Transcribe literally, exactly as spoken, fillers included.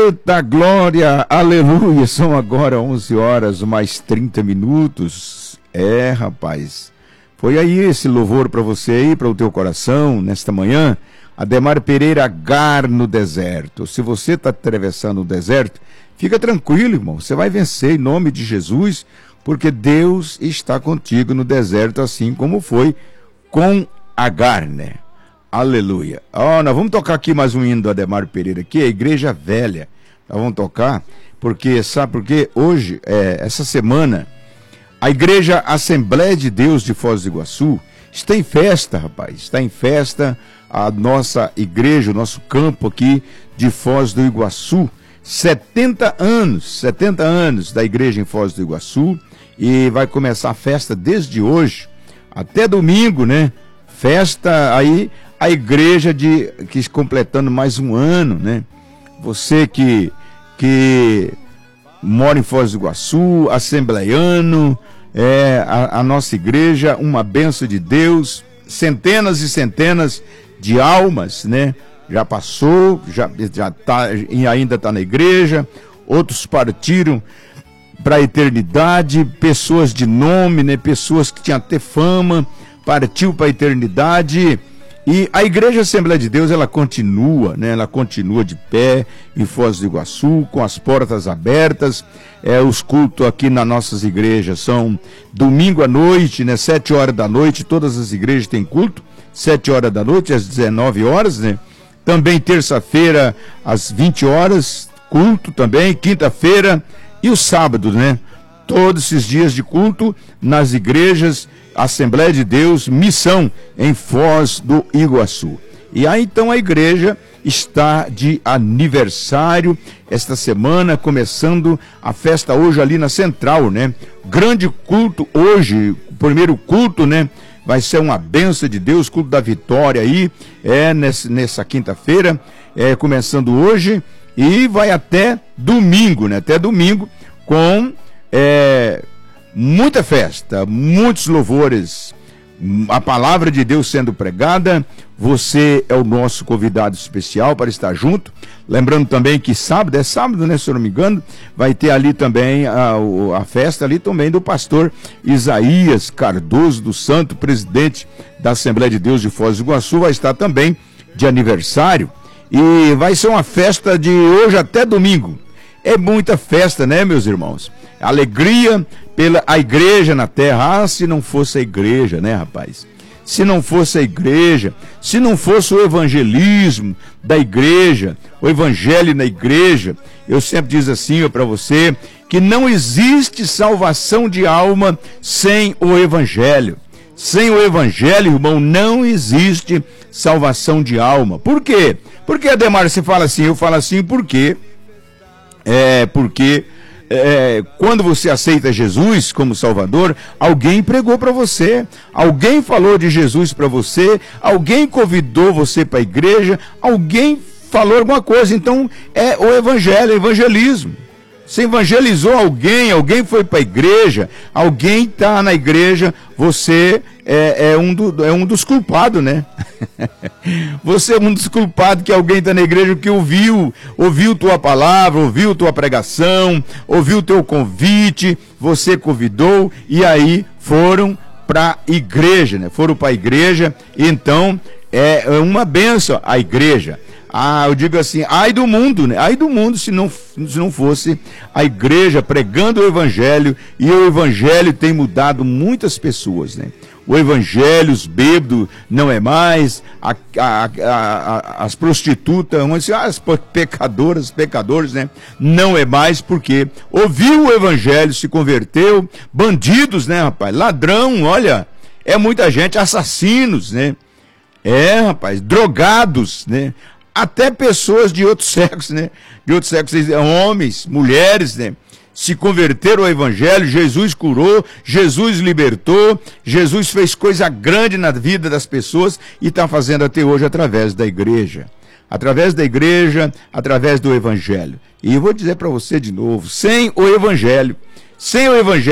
Eita glória, aleluia, são agora onze horas mais trinta minutos. É, rapaz, foi aí esse louvor para você aí, para o teu coração, nesta manhã. Ademar Pereira, Agar no deserto. Se você está atravessando o deserto, fica tranquilo, irmão, você vai vencer em nome de Jesus, porque Deus está contigo no deserto, assim como foi com Agar, né? Aleluia. Ó, oh, nós vamos tocar aqui mais um hino do Ademar Pereira aqui, a Igreja Velha. Nós vamos tocar, porque, sabe por quê? Hoje, é, essa semana, a Igreja Assembleia de Deus de Foz do Iguaçu está em festa, rapaz. Está em festa a nossa igreja, o nosso campo aqui de Foz do Iguaçu. setenta anos, setenta anos da igreja em Foz do Iguaçu. E vai começar a festa desde hoje até domingo, né? Festa aí, a igreja de, que completando mais um ano, né? Você que, que mora em Foz do Iguaçu, assembleiano, é, a, a nossa igreja, uma bênção de Deus, centenas e centenas de almas, né? Já passou, já, já tá, e ainda está na igreja, outros partiram para a eternidade, pessoas de nome, né? Pessoas que tinham até fama, partiu para a eternidade. E a Igreja Assembleia de Deus, ela continua, né? Ela continua de pé em Foz do Iguaçu, com as portas abertas. É, os cultos aqui nas nossas igrejas são domingo à noite, né? Sete horas da noite, todas as igrejas têm culto, sete horas da noite, às dezenove horas, né? Também terça-feira, às vinte horas, culto também, quinta-feira e o sábado, né? Todos esses dias de culto nas igrejas Assembleia de Deus, missão em Foz do Iguaçu. E aí então a igreja está de aniversário esta semana, começando a festa hoje ali na Central, né? Grande culto hoje, o primeiro culto, né? Vai ser uma bênção de Deus, culto da vitória aí, é nessa, nessa quinta-feira, é começando hoje e vai até domingo, né? Até domingo com é, muita festa, muitos louvores, a palavra de Deus sendo pregada. Você é o nosso convidado especial para estar junto. Lembrando também que sábado, é sábado, né, se eu não me engano, vai ter ali também a, a festa ali também do pastor Isaías Cardoso do Santo, presidente da Assembleia de Deus de Foz do Iguaçu, vai estar também de aniversário. E vai ser uma festa de hoje até domingo. É muita festa, né, meus irmãos? Alegria pela a igreja na terra. Ah, se não fosse a igreja, né, rapaz? Se não fosse a igreja, se não fosse o evangelismo da igreja, o evangelho na igreja, eu sempre diz assim para você, que não existe salvação de alma sem o evangelho. Sem o evangelho, irmão, não existe salvação de alma. Por quê? Porque, Ademar, você fala assim, eu falo assim, por quê? É porque é, quando você aceita Jesus como Salvador, alguém pregou para você, alguém falou de Jesus para você, alguém convidou você para a igreja, alguém falou alguma coisa. Então é o evangelho, o evangelismo. Você evangelizou alguém, alguém foi para a igreja, alguém está na igreja, você é, é, um do, é um dos culpados, né? Você é um dos culpados que alguém está na igreja que ouviu, ouviu tua palavra, ouviu tua pregação, ouviu teu convite, você convidou e aí foram para a igreja, né? Foram para a igreja, então é uma bênção a igreja. Ah, eu digo assim, ai do mundo, né? Ai do mundo se não, se não fosse a igreja pregando o evangelho, e o evangelho tem mudado muitas pessoas, né? O evangelho, os bêbados não é mais, a, a, a, a, as prostitutas, as pecadoras, pecadores, né? Não é mais, porque ouviu o evangelho, se converteu. Bandidos, né, rapaz? Ladrão, olha, é muita gente, assassinos, né? É, rapaz, drogados, né? Até pessoas de outro sexo, né? De outro sexo, homens, mulheres, né? Se converteram ao evangelho, Jesus curou, Jesus libertou, Jesus fez coisa grande na vida das pessoas e está fazendo até hoje através da igreja. Através da igreja, através do evangelho. E eu vou dizer para você de novo, sem o evangelho, sem o evangelho,